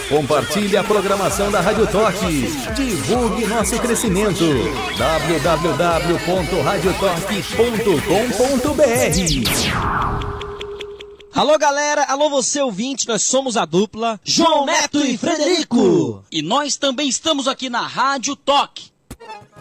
Compartilhe a programação da Rádio Toque. Divulgue nosso crescimento. www.radiotoque.com.br. Alô galera, alô você ouvinte, nós somos a dupla João Neto e Frederico. E nós também estamos aqui na Rádio Toque.